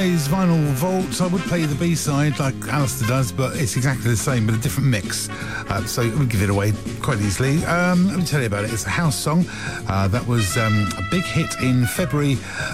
Is Vinyl Vault. I would play the B-side like Alistair does, but it's exactly the same, but a different mix. So we'll give it away quite easily. Let me tell you about it. It's a house song that was a big hit in February